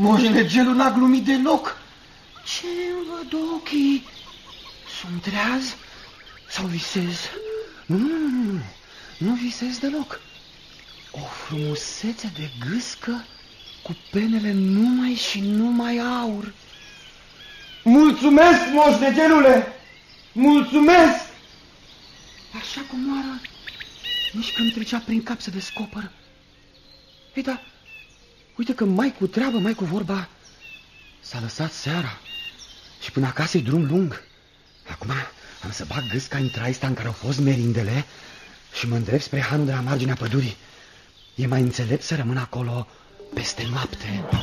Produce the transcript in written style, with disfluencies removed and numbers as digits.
Moșnegelul n-a glumit deloc. Ce îmi văd ochii? Sunt treaz sau visez? Nu visez deloc. O frumusețe de gâscă cu penele numai și numai aur. Mulțumesc, moșnegelule! Mulțumesc! Așa cum moară, nici când trecea prin cap să descoperă. Ei, da, uite că mai cu treabă, mai cu vorba, s-a lăsat seara și până acasă e drum lung. Acum am să bag gâsca în traista în care au fost merindele și mă îndrept spre hanul de la marginea pădurii. E mai înțelept să rămân acolo peste noapte.